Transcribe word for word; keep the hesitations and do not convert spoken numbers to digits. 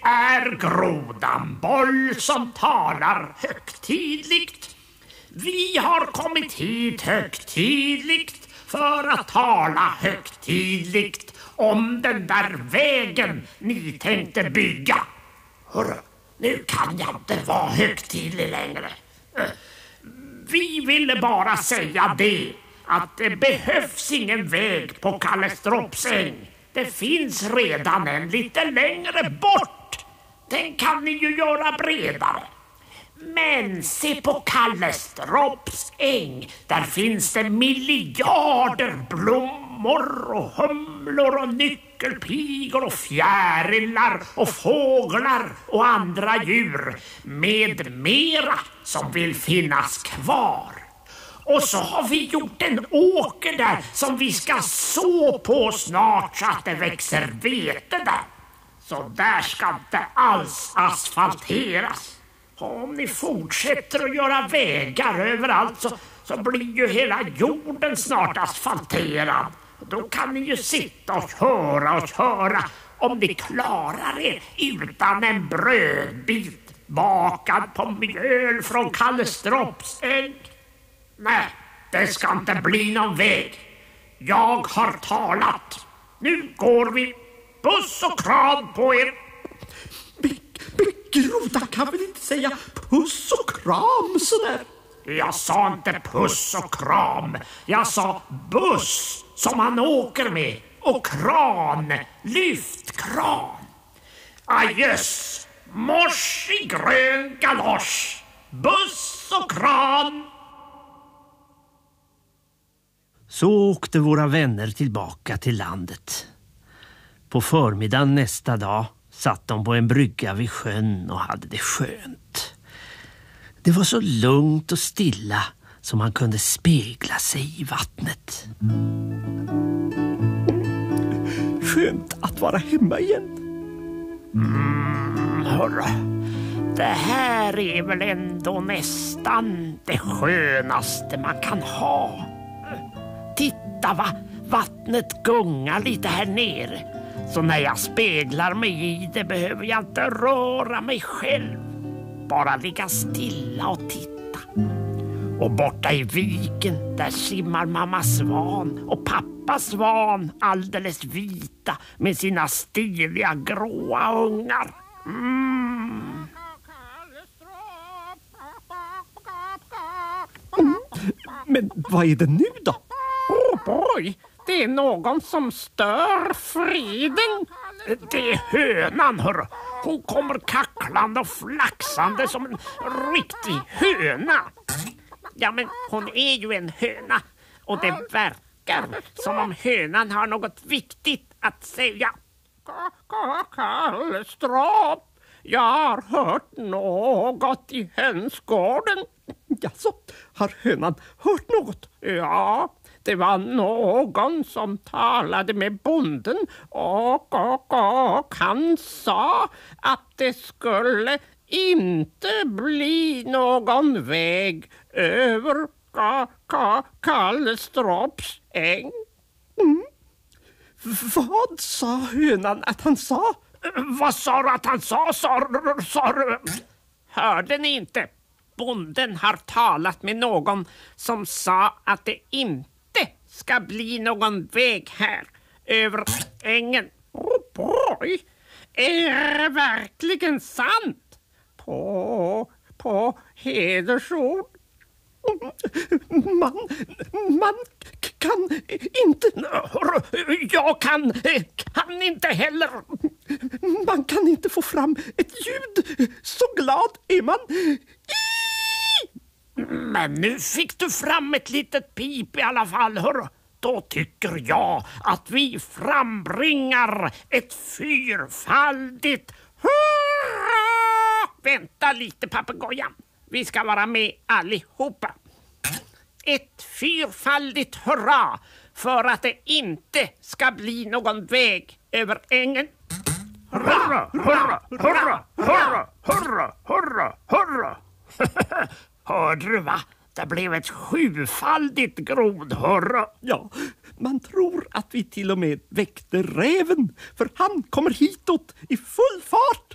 är grodan Boll som talar högtidligt. Vi har kommit hit högtidligt för att tala högtidligt om den där vägen ni tänkte bygga. Hörru, nu kan jag inte vara högtidlig längre. Vi ville bara säga det, att det behövs ingen väg på Kallestropsäng. Det finns redan en lite längre bort. Den kan ni ju göra bredare. Men se på Kallestropsäng, där finns det miljarder blommor och humlor och nyckelpigor och fjärilar och fåglar och andra djur med mera som vill finnas kvar. Och så har vi gjort en åker där som vi ska så på snart så att det växer vete där. Så där ska inte alls asfalteras. Om ni fortsätter att göra vägar överallt så, så blir ju hela jorden snart asfalterad. Då kan ni ju sitta och köra och köra om ni klarar er utan en brödbit bakad på mjöl från Kallestropsäng. Nej, det ska inte bli någon väg. Jag har talat. Nu går vi. Puss och kram på er. Groda kan väl inte säga puss och kram sådär? Jag sa inte puss och kram. Jag sa buss som han åker med. Och kran, lyftkran. Adjöss, mors i grön galosch. Buss och kran. Så åkte våra vänner tillbaka till landet. På förmiddagen nästa dag satt de på en brygga vid sjön och hade det skönt. Det var så lugnt och stilla som man kunde spegla sig i vattnet. Skönt att vara hemma igen. Mm, hörru. Det här är väl ändå nästan det skönaste man kan ha. Titta va, vattnet gungar lite här nere. Så när jag speglar mig i det behöver jag inte röra mig själv. Bara ligga stilla och titta. Och borta i viken, där simmar mamma svan och pappa svan alldeles vita med sina stiliga gråa ungar. Mm. Mm. Men vad är det nu då? Oh boy, det är någon som stör friden. Det är hönan, hörru. Hon kommer kacklande och flaxande som en riktig höna. Ja, men hon är ju en höna. Och det verkar som om hönan har något viktigt att säga. Kallstrop, jag har hört något i hönsgården. Jaså, har hönan hört något? Ja, det var någon som talade med bonden och, och, och han sa att det skulle inte bli någon väg över ka, ka, Kallestropsäng. Mm. Vad sa hönan att han sa? Vad sa du att han sa? sa, sa Hörde ni inte? Bonden har talat med någon som sa att det inte ska bli någon väg här över ängen. Oh boy, är det verkligen sant? På, på hedersord. Man, man kan inte... Jag kan, kan inte heller. Man kan inte få fram ett ljud. Så glad är man. Men nu fick du fram ett litet pip i alla fall, hörru. Då tycker jag att vi frambringar ett fyrfaldigt hurra! Vänta lite, papegojan. Vi ska vara med allihopa. Ett fyrfaldigt hurra för att det inte ska bli någon väg över ängen. Hurra, hurra, hurra, hurra, hurra, hurra, hurra. Hörde du va? Det blev ett sjufaldigt grodhurra. Ja, man tror att vi till och med väckte räven, för han kommer hitåt i full fart.